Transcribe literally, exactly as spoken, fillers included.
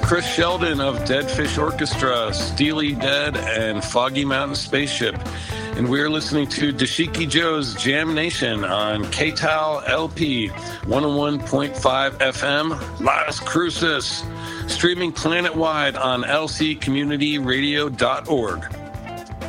Chris Sheldon of Dead Fish Orchestra, Steely Dead, and Foggy Mountain Spaceship. And we're listening to Dashiki Joe's Jam Nation on K T A L L P one oh one point five F M, Las Cruces, streaming planet-wide on L C community radio dot org.